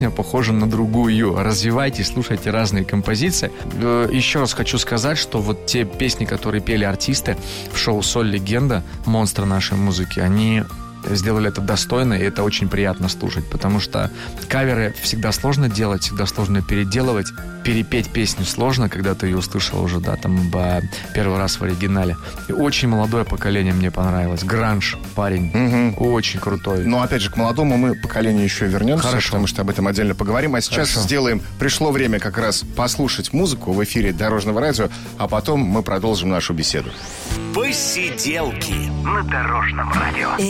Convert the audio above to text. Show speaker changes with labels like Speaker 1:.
Speaker 1: похожа на другую. Развивайте, слушайте разные композиции. Еще раз хочу сказать, что вот те песни, которые пели артисты в шоу «Соль Легенда», монстры нашей музыки, они сделали это достойно, и это очень приятно слушать, потому что каверы всегда сложно делать, всегда сложно переделывать. Перепеть песню сложно, когда ты ее услышал уже, да, там, первый раз в оригинале. И очень молодое поколение мне понравилось. Гранж парень. Очень крутой.
Speaker 2: Но, опять же, к молодому мы поколению еще вернемся.
Speaker 1: Хорошо.
Speaker 2: Потому что об этом отдельно поговорим. А сейчас пришло время как раз послушать музыку в эфире Дорожного радио, а потом мы продолжим нашу беседу.
Speaker 3: Посиделки на Дорожном радио.